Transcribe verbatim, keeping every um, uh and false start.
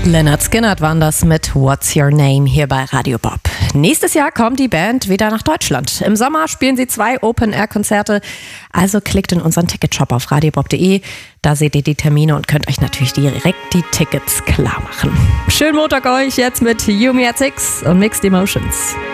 Lynyrd Skynyrd waren das mit What's Your Name hier bei Radio Bob. Nächstes Jahr kommt die Band wieder nach Deutschland. Im Sommer spielen sie zwei Open-Air-Konzerte. Also klickt in unseren Ticketshop auf radiobob punkt de. Da seht ihr die Termine und könnt euch natürlich direkt die Tickets klar machen. Schönen Montag euch jetzt mit You Me at Six und Mixed Emotions.